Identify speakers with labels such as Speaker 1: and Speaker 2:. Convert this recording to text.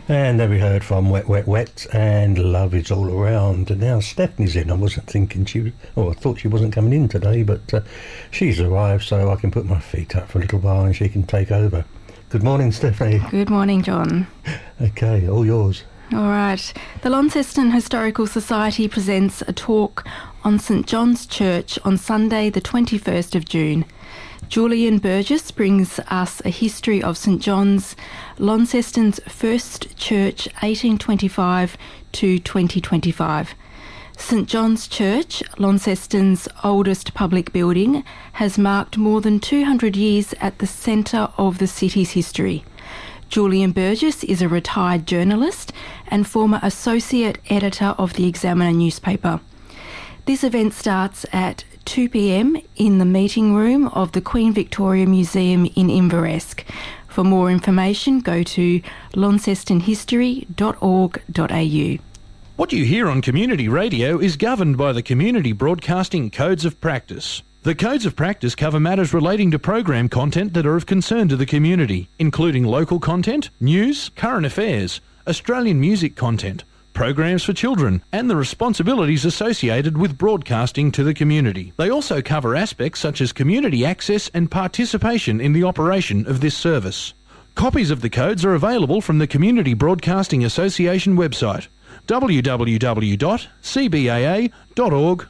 Speaker 1: And then we heard from Wet, Wet, Wet and Love Is All Around. And now Stephanie's in. I wasn't thinking I thought she wasn't coming in today, but she's arrived, so I can put my feet up for a little while and she can take over. Good morning, Stephanie.
Speaker 2: Good morning, John.
Speaker 1: Okay, all yours.
Speaker 2: All right. The Launceston Historical Society presents a talk on St John's Church on Sunday, the 21st of June. Julian Burgess brings us a history of St John's, Launceston's first church, 1825 to 2025. St John's Church, Launceston's oldest public building, has marked more than 200 years at the centre of the city's history. Julian Burgess is a retired journalist and former associate editor of the Examiner newspaper. This event starts at 2 p.m. in the meeting room of the Queen Victoria Museum in Inveresk. For more information, go to launcestonhistory.org.au.
Speaker 3: What you hear on community radio is governed by the Community Broadcasting Codes of Practice. The Codes of Practice cover matters relating to program content that are of concern to the community, including local content, news, current affairs, Australian music content, programs for children, and the responsibilities associated with broadcasting to the community. They also cover aspects such as community access and participation in the operation of this service. Copies of the codes are available from the Community Broadcasting Association website, www.cbaa.org.au.